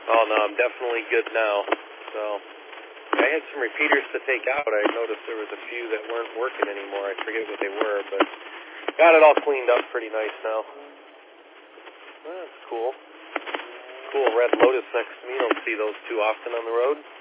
Oh, no, I'm definitely good now. So, I had some repeaters to take out. I noticed there was a few that weren't working anymore. I forget what they were, but got it all cleaned up pretty nice now. That's cool. Cool Red Lotus next to me. You don't see those too often on the road.